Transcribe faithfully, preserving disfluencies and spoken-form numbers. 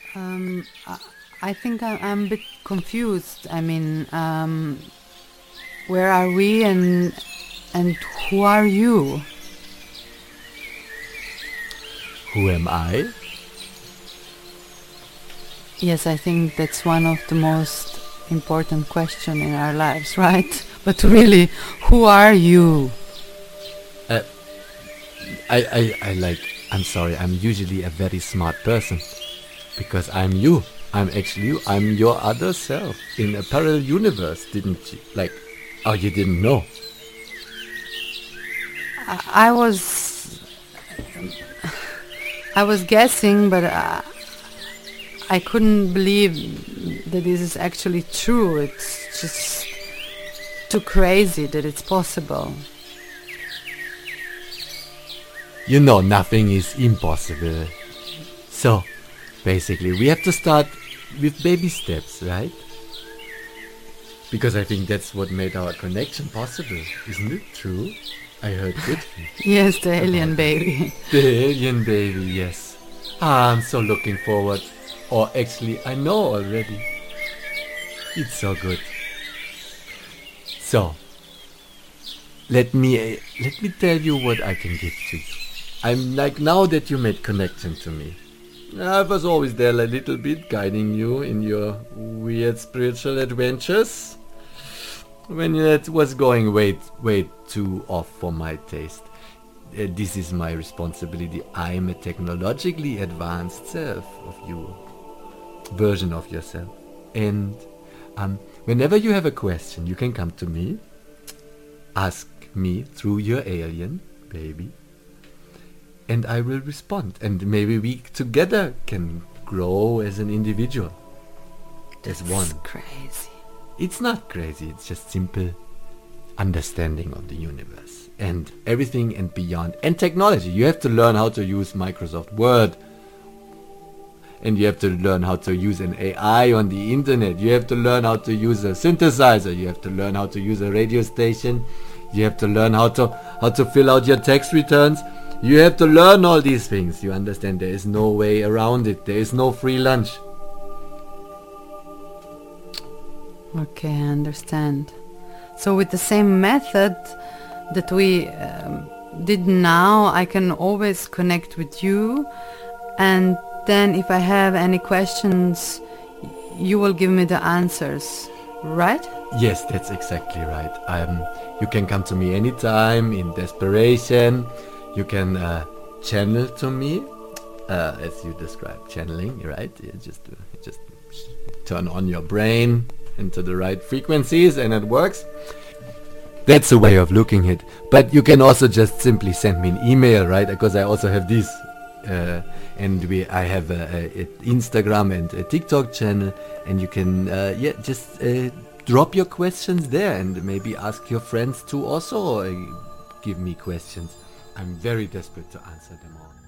Um, I, I think I, I'm a bit confused. I mean, um, where are we and and who are you? Who am I? Yes, I think that's one of the most important questions in our lives, right? But really, who are you? Uh, I, I, I like, I'm sorry, I'm usually a very smart person. Because I'm you. I'm actually you. I'm your other self in a parallel universe, didn't you? Like, oh, you didn't know. I, I was, I was guessing, but I, I couldn't believe that this is actually true. It's just too crazy that it's possible. You know, nothing is impossible. So, basically, we have to start with baby steps, right? Because I think that's what made our connection possible. Isn't it true? I heard good things. Yes, the alien baby. The alien baby, yes. Ah, I'm so looking forward. Or actually, I know already. It's so good. So, let me uh, let me tell you what I can give to you. I'm like, now that you made connection to me, I was always there a little bit, guiding you in your weird spiritual adventures. When it was going way, way too off for my taste. Uh, this is my responsibility. I'm a technologically advanced self of you. Version of yourself. And um, whenever you have a question, you can come to me. Ask me through your alien, baby. And I will respond. And maybe we together can grow as an individual. As one. It's crazy. It's not crazy. It's just simple understanding of the universe. And everything and beyond. And technology. You have to learn how to use Microsoft Word. And you have to learn how to use an A I on the internet. You have to learn how to use a synthesizer. You have to learn how to use a radio station. You have to learn how to how to fill out your tax returns. You have to learn all these things. You understand? There is no way around it. There is no free lunch. Okay, I understand. So with the same method that we um, did now, I can always connect with you, and then if I have any questions, you will give me the answers, right? Yes, that's exactly right. Um, you can come to me anytime in desperation. You can uh, channel to me, uh, as you described, channeling, right? You just, uh, just turn on your brain into the right frequencies and it works. That's a way of looking at it. But you can also just simply send me an email, right? Because I also have this. Uh, and we, I have a, a, a Instagram and a TikTok channel, and you can, uh, yeah, just uh, drop your questions there, and maybe ask your friends to also uh, give me questions. I'm very desperate to answer them all.